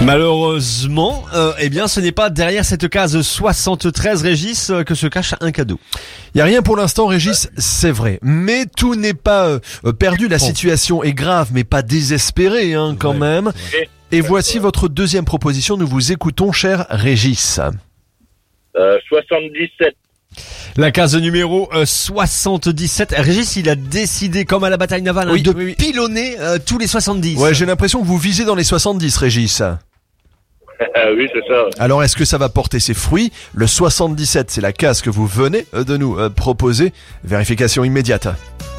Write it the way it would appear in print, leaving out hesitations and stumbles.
Malheureusement, eh bien, ce n'est pas derrière cette case 73, Régis, que se cache un cadeau. Il n'y a rien pour l'instant, Régis, c'est vrai. Mais tout n'est pas perdu. La situation est grave, mais pas désespérée quand même. Et voici votre deuxième proposition. Nous vous écoutons, cher Régis. 77. La case numéro 77. Régis, il a décidé, comme à la bataille navale, de pilonner tous les 70. Ouais, j'ai l'impression que vous visez dans les 70, Régis. Oui, c'est ça. Alors, est-ce que ça va porter ses fruits? Le 77, c'est la case que vous venez de nous proposer. Vérification immédiate.